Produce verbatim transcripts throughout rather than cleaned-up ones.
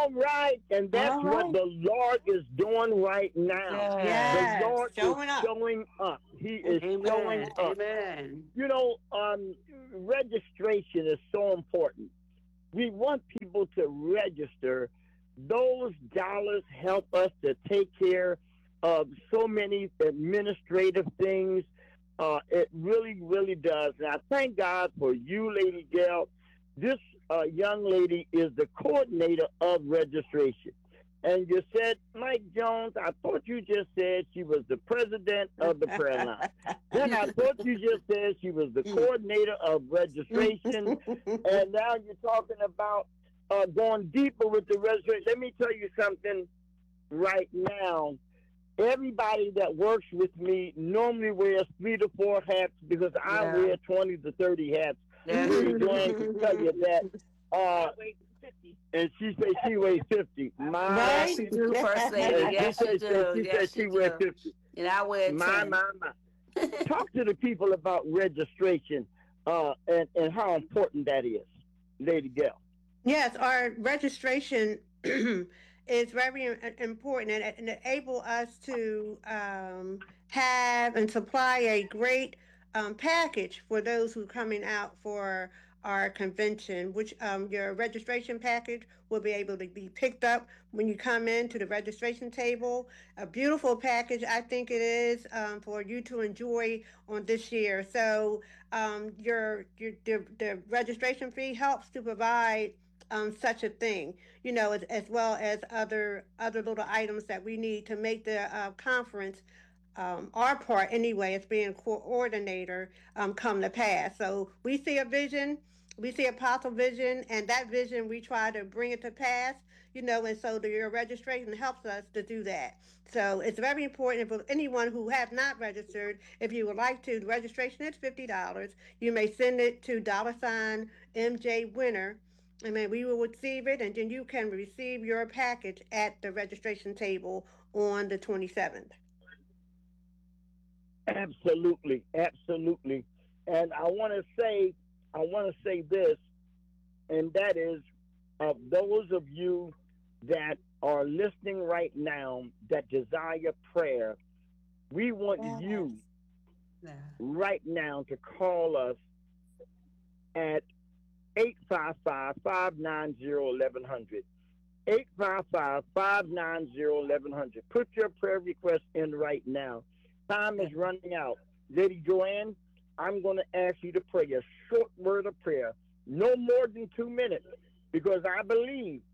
All right, and that's All what right. the Lord is doing right now. The Yes. Yes, Lord is showing up. showing up. He is showing Amen. up. Amen. You know, um, registration is so important. We want people to register. Those dollars help us to take care of so many administrative things. Uh, it really, really does. And I thank God for you, Lady Gail. This uh, young lady is the coordinator of registration. And you said, Mike Jones, I thought you just said she was the president of the prayer line. Then I thought you just said she was the coordinator of registration. And now you're talking about uh, going deeper with the registration. Let me tell you something right now. Everybody that works with me normally wears three to four hats because I Yeah. wear twenty to thirty hats. Yes, Lady you Joanne do. can tell you that. Uh, and she says she weighs fifty. My, Yes, Right? you do, First Lady. and she Yes, you says that do. she says Yes, she you weighs do. fifty. And I wear My, ten. my, my. Talk to the people about registration uh, and, and how important that is, Lady Gail. Yes, our registration is very im- important and, and enable us to um, have and supply a great um, package for those who are coming out for our convention, which um, your registration package will be able to be picked up when you come in to the registration table. A beautiful package, I think it is, um, for you to enjoy on this year. So um, your, your the, the registration fee helps to provide um, such a thing, you know, as, as well as other other little items that we need to make the uh, conference, um, our part anyway, as being coordinator, um, come to pass. So we see a vision, we see a possible vision, and that vision we try to bring it to pass, you know, and so the, your registration helps us to do that. So it's very important for anyone who has not registered, if you would like to, the registration is fifty dollars. You may send it to dollar sign M J Winner, and then we will receive it, and then you can receive your package at the registration table on the twenty-seventh. Absolutely, absolutely. And I want to say, I want to say this, and that is, of those of you that are listening right now that desire prayer, we want you Yes. Yeah. right now to call us at eight five five, five nine zero, eleven hundred. eight five five, five nine zero, eleven hundred. Put your prayer request in right now. Time is running out. Lady Joanne, I'm going to ask you to pray a short word of prayer, no more than two minutes, because I believe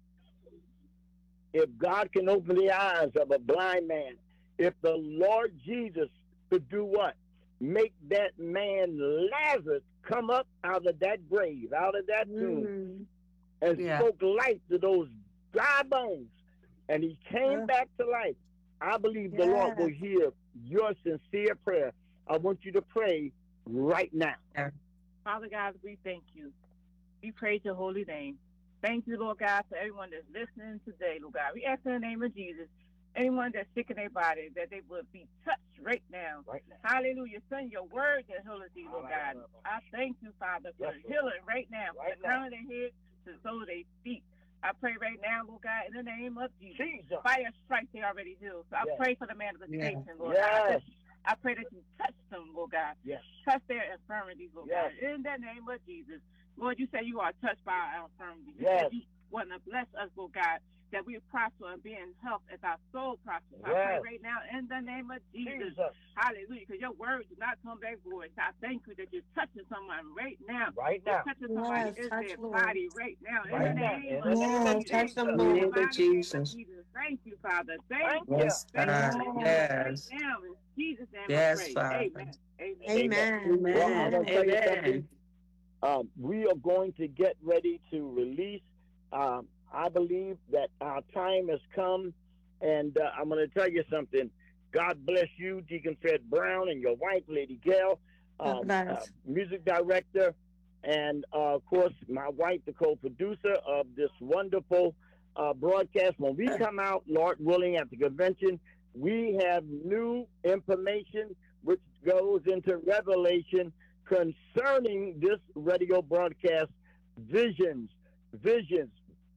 if God can open the eyes of a blind man, if the Lord Jesus could do what? Make that man Lazarus come up out of that grave, out of that tomb, Mm. and Yeah. spoke life to those dry bones, and he came Uh, back to life. I believe the Lord will yes. hear your sincere prayer. I want you to pray right now. Yeah. Father God, we thank you. We praise your holy name. Thank you, Lord God, for everyone that's listening today, Lord God. We ask in the name of Jesus, anyone that's sick in their body, that they will be touched right now. Right now. Hallelujah. Send your word to heal us, Lord God. I thank you, Father, for Yes, Lord. healing right now, from Right the now. crown of their head to the sole of their feet. I pray right now, Lord God, in the name of Jesus. Jesus. By your stripes, they already healed. So I Yes. pray for the Yeah. manifestation, Lord Yes. God. I pray that you touch them, Lord God. Yes. Touch their infirmities, Lord Yes. God. In the name of Jesus. Lord, you say you are touched by our infirmities. You Yes. said you want to bless us, Lord God, that we prosper and be in health as our soul prospers. I pray Yes. right now in the name of Jesus. Jesus. Hallelujah. Because your word does not come back void. So I thank you that you're touching someone right now. Right You're now. touching somebody Yes. in Touch, their Lord. body right now in the Right now. name In of the name of Yes. Jesus. Touch them, Jesus. In the In the name Lord. of mighty name of Jesus. Jesus. Thank you, Father. Thank Thank you. you. Yes, Thank you God. right now. Yes. Right Yes. now. In Jesus' name I Yes, pray. Father. Amen. Amen. Amen. Amen. Well, I'm Amen. going to Amen. tell you something. Amen. Um, we are going to get ready to release. Um, I believe that our time has come, and uh, I'm going to tell you something. God bless you, Deacon Fred Brown, and your wife, Lady Gail, God um, uh, bless. music director, and uh, of course, my wife, the co-producer of this wonderful uh, broadcast. When we come out, Lord willing, at the convention, we have new information which goes into revelation concerning this radio broadcast, visions, visions.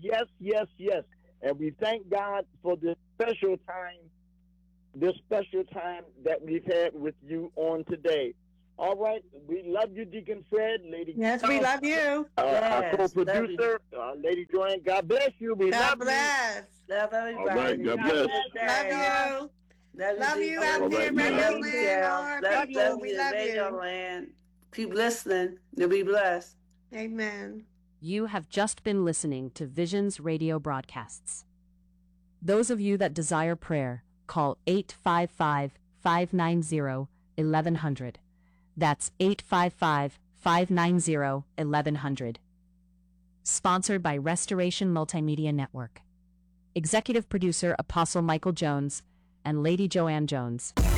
yes, yes, yes. And we thank God for this special time, this special time that we've had with you on today. All right, we love you, Deacon Fred, Lady. Yes, we love you. Uh, Yes, our love co-producer, uh, Lady Joanne. God bless you. We God love bless. Love everybody. All right, God Have a bless. good day. Love you. Love Love you Deacon. out All there, right, Radio man. Love you, Land, Carol. Lord, Love, people. love We you, love Radio you. Land. Keep listening. You'll be blessed. Amen. You have just been listening to Visions Radio broadcasts. Those of you that desire prayer, call eight five five, five nine zero, eleven hundred. That's eight five five, five nine zero, eleven hundred. Sponsored by Restoration Multimedia Network. Executive producer Apostle Michael Jones and Lady Joanne Jones.